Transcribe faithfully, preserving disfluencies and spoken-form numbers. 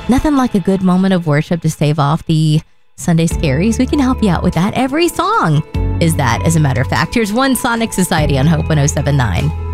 Nothing like a good moment of worship to stave off the Sunday scaries. We can help you out with that. Every song is that, as a matter of fact. Here's One Sonic Society on Hope one oh seven point nine.